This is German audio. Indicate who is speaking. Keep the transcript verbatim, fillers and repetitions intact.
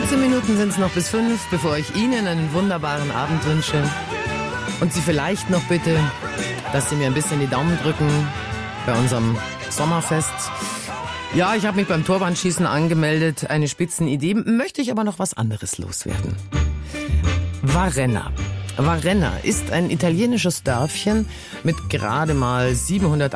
Speaker 1: vierzehn Minuten sind es noch bis fünf, bevor ich Ihnen einen wunderbaren Abend wünsche. Und Sie vielleicht noch bitte, dass Sie mir ein bisschen die Daumen drücken bei unserem Sommerfest. Ja, ich habe mich beim Torwandschießen angemeldet. Eine Spitzenidee. Möchte ich aber noch was anderes loswerden. Varenna. Varenna ist ein italienisches Dörfchen mit gerade mal siebenhundert